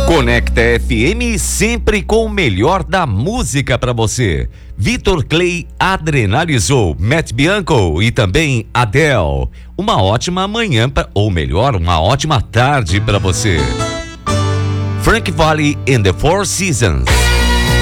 Conecta FM, sempre com o melhor da música pra você. Vitor Clay adrenalizou, Matt Bianco e também Adele. Uma ótima manhã, ou melhor, uma ótima tarde pra você. Frank Valli and the Four Seasons.